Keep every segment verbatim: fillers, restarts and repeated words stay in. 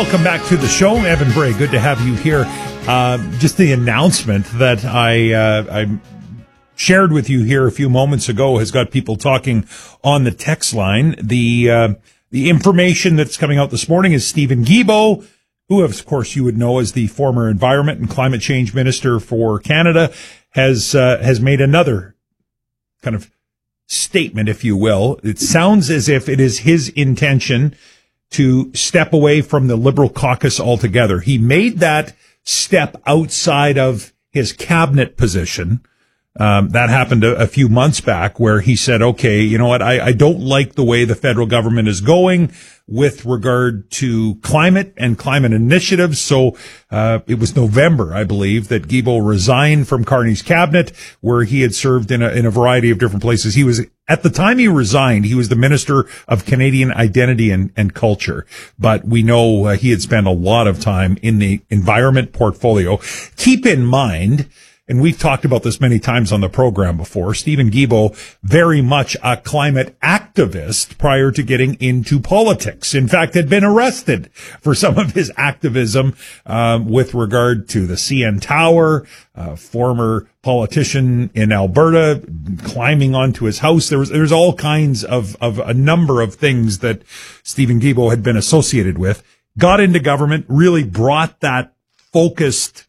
Welcome back to the show. Evan Bray, good to have you here. Uh, just the announcement that I, uh, I shared with you here a few moments ago has got people talking on the text line. The, uh, the information that's coming out this morning is Steven Guilbeault, who, of course, you would know as the former Environment and Climate Change Minister for Canada, has, uh, has made another kind of statement, if you will. It sounds as if it is his intention to step away from the Liberal caucus altogether. He made that step outside of his cabinet position. Um, that happened a, a few months back where he said, okay, you know what? I, I don't like the way the federal government is going with regard to climate and climate initiatives. So, uh, it was November, I believe, that Guilbeault resigned from Carney's cabinet, where he had served in a, in a variety of different places. He was, at the time he resigned, he was the Minister of Canadian Identity and, and Culture. But we know uh, he had spent a lot of time in the environment portfolio. Keep in mind, and we've talked about this many times on the program before, Steven Guilbeault, very much a climate activist prior to getting into politics. In fact, had been arrested for some of his activism um, with regard to the C N Tower, uh, former politician in Alberta climbing onto his house. There was, there's all kinds of, of a number of things that Steven Guilbeault had been associated with. Got into government, really brought that focused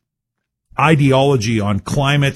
ideology on climate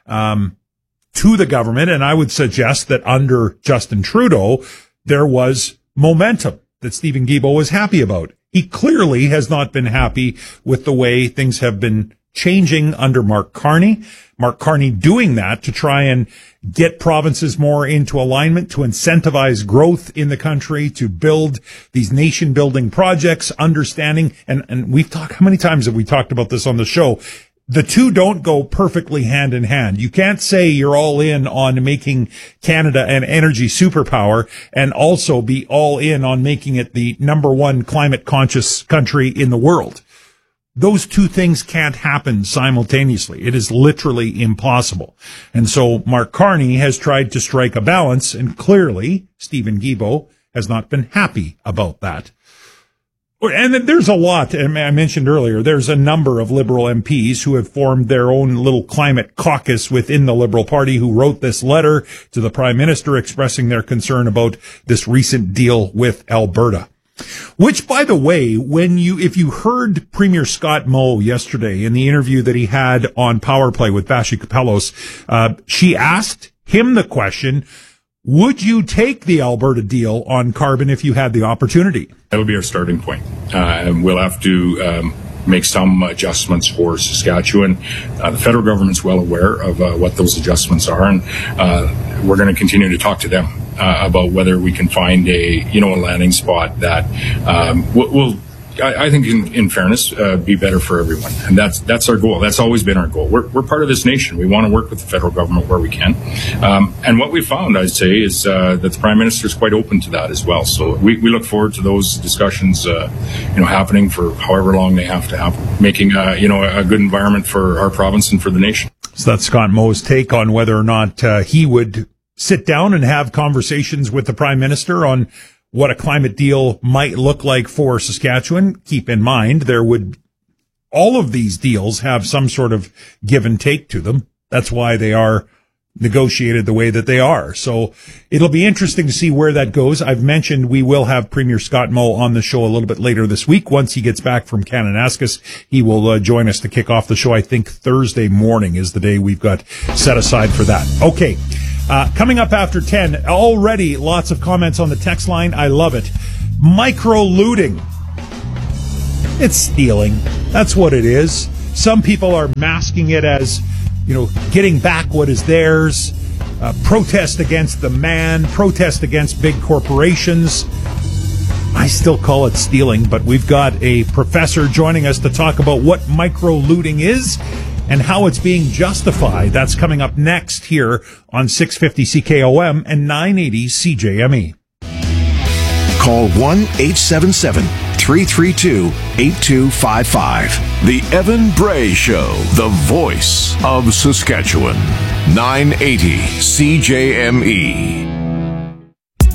um to the government, and I would suggest that under Justin Trudeau there was momentum that Steven Guilbeault was happy about. He clearly has not been happy with the way things have been changing under Mark Carney. Mark Carney doing that to try and get provinces more into alignment, to incentivize growth in the country, to build these nation building projects, understanding, and and we've talked, how many times have we talked about this on the show? The two don't go perfectly hand in hand. You can't say you're all in on making Canada an energy superpower and also be all in on making it the number one climate conscious country in the world. Those two things can't happen simultaneously. It is literally impossible. And so Mark Carney has tried to strike a balance, and clearly Steven Guilbeault has not been happy about that. And there's a lot, I mentioned earlier, there's a number of Liberal M Ps who have formed their own little climate caucus within the Liberal Party who wrote this letter to the Prime Minister expressing their concern about this recent deal with Alberta. Which, by the way, when you, if you heard Premier Scott Moe yesterday in the interview that he had on Power Play with Vassy Kapelos, uh, she asked him the question, would you take the Alberta deal on carbon if you had the opportunity? That'll be our starting point. Uh, we'll have to um, make some adjustments for Saskatchewan. Uh, the federal government's well aware of uh, what those adjustments are, and uh, we're going to continue to talk to them uh, about whether we can find a, you know, a landing spot that um, will, will I, I think, in, in fairness, uh, be better for everyone, and that's that's our goal. That's always been our goal. We're we're part of this nation. We want to work with the federal government where we can, um, and what we found, I'd say, is uh, that the Prime Minister is quite open to that as well. So we, we look forward to those discussions, uh, you know, happening for however long they have to happen, making uh, you know a good environment for our province and for the nation. So that's Scott Moe's take on whether or not uh, he would sit down and have conversations with the Prime Minister on what a climate deal might look like for Saskatchewan. Keep in mind, there would, all of these deals have some sort of give and take to them. That's why they are negotiated the way that they are. So it'll be interesting to see where that goes. I've mentioned we will have Premier Scott Moe on the show a little bit later this week. Once he gets back from Kananaskis, he will uh, join us to kick off the show. I think Thursday morning is the day we've got set aside for that. Okay. Uh, coming up after ten, already lots of comments on the text line. I love it. Micro-looting. It's stealing. That's what it is. Some people are masking it as, you know, getting back what is theirs, uh, protest against the man, protest against big corporations. I still call it stealing, but we've got a professor joining us to talk about what micro-looting is and how it's being justified. That's coming up next here on six fifty C K O M and nine eighty C J M E. Call one eight seven seven, three three two, eight two five five. The Evan Bray Show, the voice of Saskatchewan. nine eighty C J M E.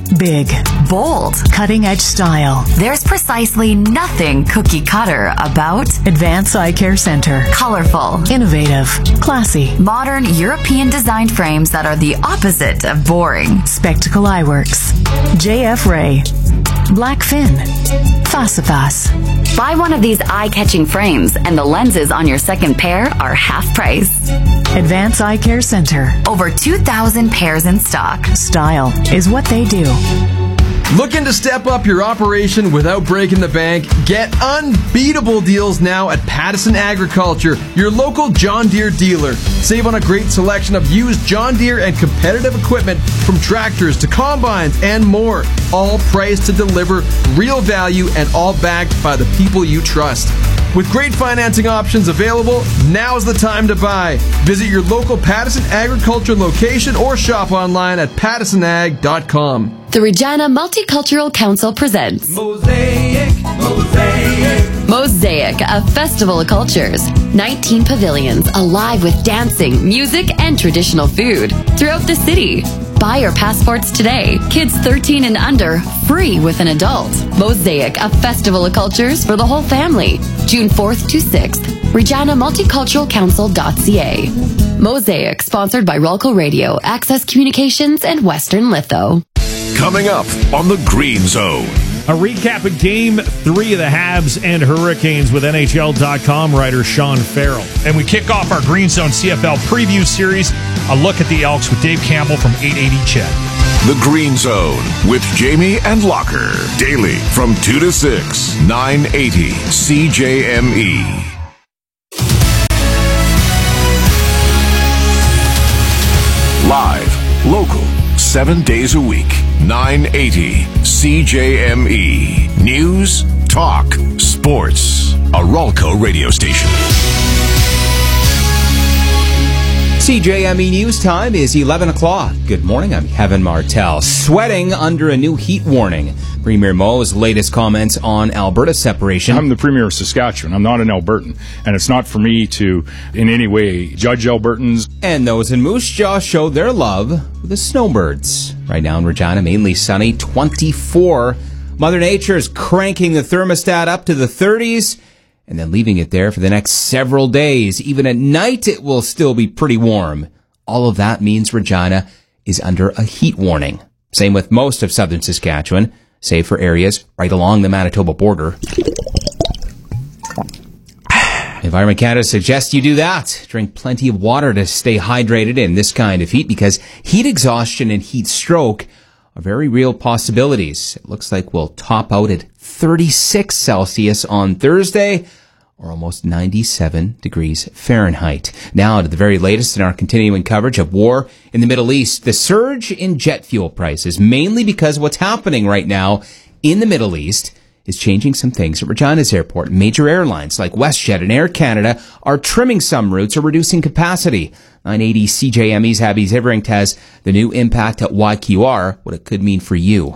Big, bold, cutting-edge style. There's precisely nothing cookie cutter about Advance Eye Care Center. colorful, Innovative, classy. modern European designed frames that are the opposite of boring. Spectacle Eyeworks. J F Ray. Blackfin. Fasifas. Buy one of these eye-catching frames and the lenses on your second pair are half price. Advance Eye Care Center. Over two thousand pairs in stock. Style is what they do. Looking to step up your operation without breaking the bank? Get unbeatable deals now at Pattison Agriculture, your local John Deere dealer. Save on a great selection of used John Deere and competitive equipment from tractors to combines and more. All priced to deliver real value and all backed by the people you trust. With great financing options available, now's the time to buy. Visit your local Pattison Agriculture location or shop online at pattison ag dot com. The Regina Multicultural Council presents Mosaic, Mosaic. Mosaic, a festival of cultures. nineteen pavilions alive with dancing, music, and traditional food throughout the city. Buy your passports today. Kids thirteen and under, free with an adult. Mosaic, a festival of cultures for the whole family. June fourth to sixth. Regina Multicultural Council dot c a. Mosaic, sponsored by Rolco Radio, Access Communications, and Western Litho. Coming up on the Green Zone. A recap of Game three of the Habs and Hurricanes with N H L dot com writer Sean Farrell. And we kick off our Green Zone C F L preview series, a look at the Elks with Dave Campbell from eight eighty C H E D. The Green Zone with Jamie and Locker. Daily from two to six, nine eighty C J M E. Live, local, seven days a week, nine eighty C J M E. News, talk, sports. A Rolco radio station. C J M E News time is eleven o'clock. Good morning, I'm Kevin Martell. Sweating under a new heat warning. Premier Moe's latest comments on Alberta separation. I'm the Premier of Saskatchewan. I'm not an Albertan. And it's not for me to, in any way, judge Albertans. And those in Moose Jaw show their love with the snowbirds. Right now in Regina, mainly sunny, twenty-four. Mother Nature is cranking the thermostat up to the thirties and then leaving it there for the next several days. Even at night, it will still be pretty warm. All of that means Regina is under a heat warning. Same with most of southern Saskatchewan, save for areas right along the Manitoba border. Environment Canada suggests you do that. Drink plenty of water to stay hydrated in this kind of heat because heat exhaustion and heat stroke are very real possibilities. It looks like we'll top out at thirty-six Celsius on Thursday, or almost ninety-seven degrees Fahrenheit. Now to the very latest in our continuing coverage of war in the Middle East. The surge in jet fuel prices, mainly because what's happening right now in the Middle East is changing some things at Regina's airport. Major airlines like WestJet and Air Canada are trimming some routes or reducing capacity. nine eighty C J M E's Abby Zivering has the new impact at Y Q R, what it could mean for you.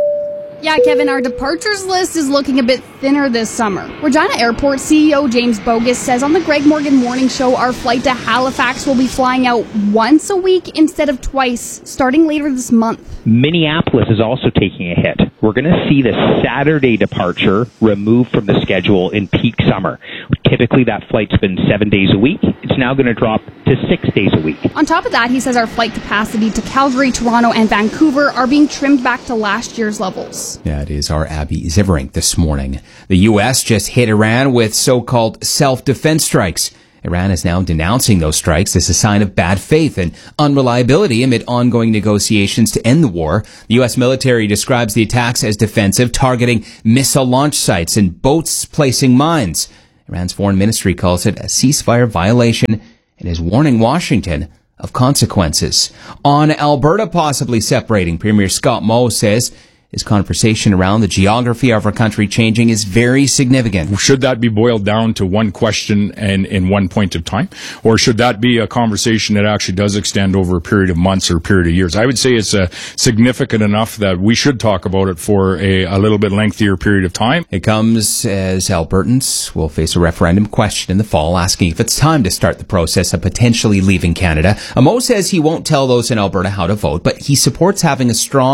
Yeah, Kevin, our departures list is looking a bit thinner this summer. Regina Airport C E O James Bogus says on the Greg Morgan Morning Show our flight to Halifax will be flying out once a week instead of twice, starting later this month. Minneapolis is also taking a hit. We're going to see the Saturday departure removed from the schedule in peak summer. Typically, that flight's been seven days a week. It's now going to drop to six days a week. On top of that, he says our flight capacity to Calgary, Toronto, and Vancouver are being trimmed back to last year's levels. That is our Abby Zivering this morning. The U S just hit Iran with so-called self-defense strikes. Iran is now denouncing those strikes as a sign of bad faith and unreliability amid ongoing negotiations to end the war. The U S military describes the attacks as defensive, targeting missile launch sites and boats placing mines. Iran's foreign ministry calls it a ceasefire violation and is warning Washington of consequences. On Alberta possibly separating, Premier Scott Moe says his conversation around the geography of our country changing is very significant. Should that be boiled down to one question and in one point of time? Or should that be a conversation that actually does extend over a period of months or a period of years? I would say it's uh, significant enough that we should talk about it for a, a little bit lengthier period of time. It comes as Albertans will face a referendum question in the fall asking if it's time to start the process of potentially leaving Canada. Moe says he won't tell those in Alberta how to vote, but he supports having a strong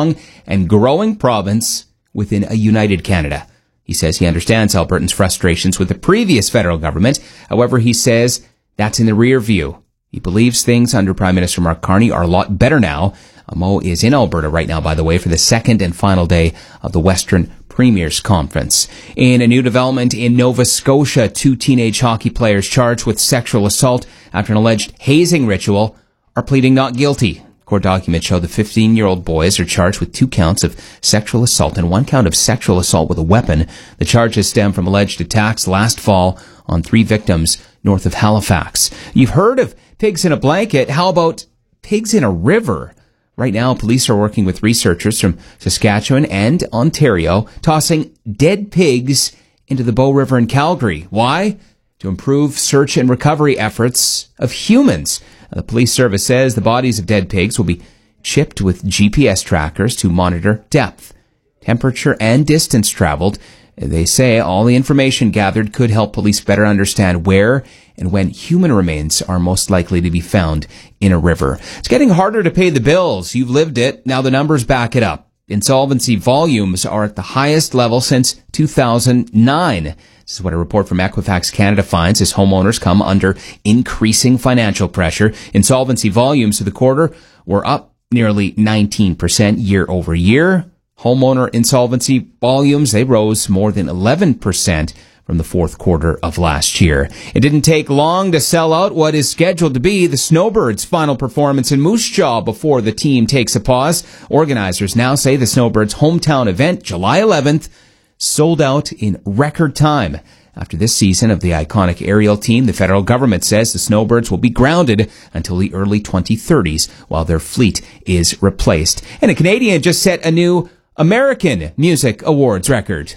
and growing province within a united Canada. He says he understands Albertans' frustrations with the previous federal government. However, he says that's in the rear view. He believes things under Prime Minister Mark Carney are a lot better now. Mo is in Alberta right now, by the way, for the second and final day of the Western Premiers Conference. In a new development in Nova Scotia, two teenage hockey players charged with sexual assault after an alleged hazing ritual are pleading not guilty. Court documents show the fifteen-year-old boys are charged with two counts of sexual assault and one count of sexual assault with a weapon. The charges stem from alleged attacks last fall on three victims north of Halifax. You've heard of pigs in a blanket. How about pigs in a river? Right now, police are working with researchers from Saskatchewan and Ontario, tossing dead pigs into the Bow River in Calgary. Why? To improve search and recovery efforts of humans. The police service says the bodies of dead pigs will be chipped with G P S trackers to monitor depth, temperature, and distance traveled. They say all the information gathered could help police better understand where and when human remains are most likely to be found in a river. It's getting harder to pay the bills. You've lived it. Now the numbers back it up. Insolvency volumes are at the highest level since two thousand nine. This is what a report from Equifax Canada finds as homeowners come under increasing financial pressure. Insolvency volumes for the quarter were up nearly nineteen percent year over year. Homeowner insolvency volumes, they rose more than eleven percent from the fourth quarter of last year. It didn't take long to sell out what is scheduled to be the Snowbirds' final performance in Moose Jaw before the team takes a pause. Organizers now say the Snowbirds' hometown event, July eleventh, sold out in record time. After this season of the iconic aerial team, the federal government says the Snowbirds will be grounded until the early twenty thirties while their fleet is replaced. And a Canadian just set a new American Music Awards record.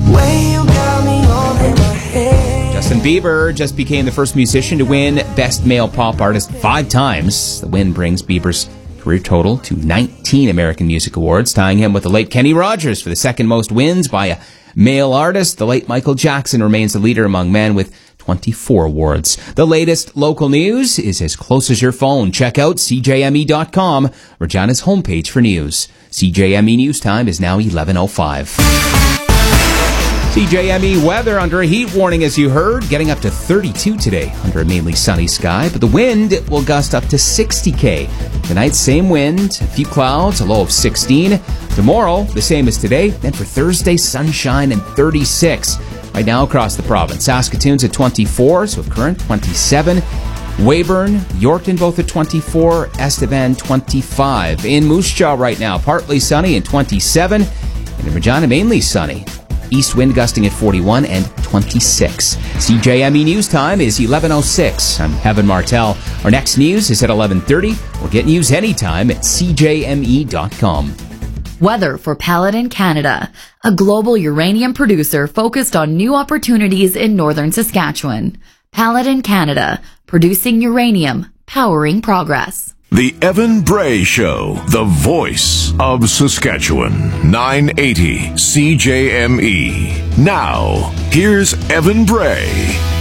Justin Bieber just became the first musician to win Best Male Pop Artist five times. The win brings Bieber's career total to nineteen American Music Awards, tying him with the late Kenny Rogers for the second most wins by a male artist. The late Michael Jackson remains the leader among men with twenty-four awards. The latest local news is as close as your phone. Check out C J M E dot com, Regina's homepage for news. C J M E News Time is now eleven oh five. C J M E weather under a heat warning, as you heard, getting up to thirty-two today under a mainly sunny sky, but the wind will gust up to sixty kays. Tonight, same wind, a few clouds, a low of sixteen. Tomorrow, the same as today. Then for Thursday, sunshine and thirty-six. Right now across the province, Saskatoon's at twenty-four, so current twenty-seven. Weyburn, Yorkton both at twenty-four, Estevan twenty-five. In Moose Jaw right now, partly sunny and twenty-seven. And in Regina, mainly sunny. East wind gusting at forty-one and twenty-six. C J M E News Time is eleven oh six. I'm Evan Martell. Our next news is at eleven thirty. Or get news anytime at C J M E dot com. Weather for Paladin Canada, a global uranium producer focused on new opportunities in northern Saskatchewan. Paladin Canada, producing uranium, powering progress. The Evan Bray Show, the voice of Saskatchewan. nine eighty C J M E. Now, here's Evan Bray.